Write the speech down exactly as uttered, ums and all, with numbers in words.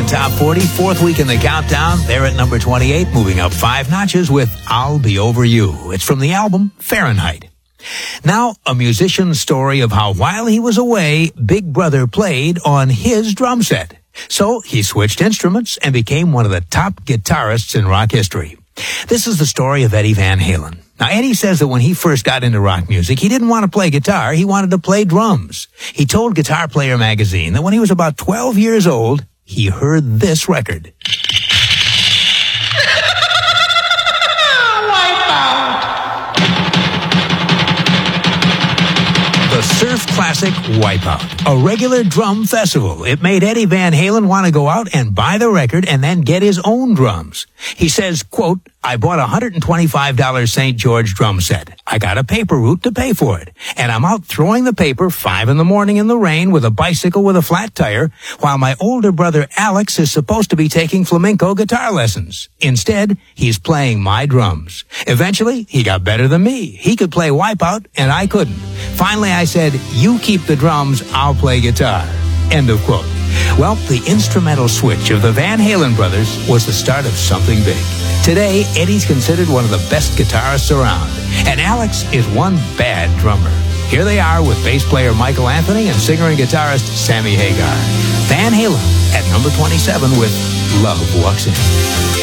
Top forty, fourth week in the countdown. They're at number twenty-eight, moving up five notches with I'll Be Over You. It's from the album Fahrenheit. Now, a musician's story of how while he was away, Big Brother played on his drum set. So he switched instruments and became one of the top guitarists in rock history. This is the story of Eddie Van Halen. Now, Eddie says that when he first got into rock music, he didn't want to play guitar, he wanted to play drums. He told Guitar Player magazine that when he was about twelve years old, he heard this record. The Surf Classic Wipeout, a regular drum festival. It made Eddie Van Halen want to go out and buy the record and then get his own drums. He says, quote, I bought a one hundred twenty-five dollars Saint George drum set. I got a paper route to pay for it. And I'm out throwing the paper five in the morning in the rain with a bicycle with a flat tire, while my older brother Alex is supposed to be taking flamenco guitar lessons. Instead, he's playing my drums. Eventually, he got better than me. He could play Wipeout, and I couldn't. Finally, I said, you keep the drums, I'll play guitar. End of quote. Well, the instrumental switch of the Van Halen brothers was the start of something big. Today, Eddie's considered one of the best guitarists around, and Alex is one bad drummer. Here they are with bass player Michael Anthony and singer and guitarist Sammy Hagar. Van Halen at number twenty-seven with Love Walks In.